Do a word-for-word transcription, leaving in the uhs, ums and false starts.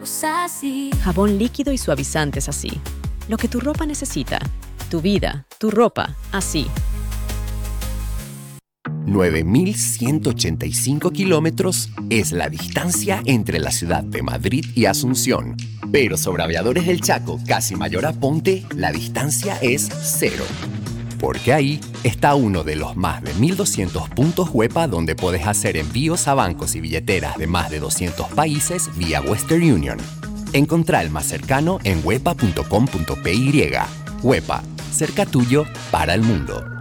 así. Jabón líquido y suavizantes así. Lo que tu ropa necesita. Tu vida, tu ropa, así. nueve mil ciento ochenta y cinco kilómetros es la distancia entre la ciudad de Madrid y Asunción. Pero sobre Aviadores del Chaco, casi Mayor Aponte, la distancia es cero. Porque ahí está uno de los más de mil doscientos puntos Huepa donde puedes hacer envíos a bancos y billeteras de más de doscientos países vía Western Union. Encontrá el más cercano en huepa punto com punto p y. Huepa, cerca tuyo para el mundo.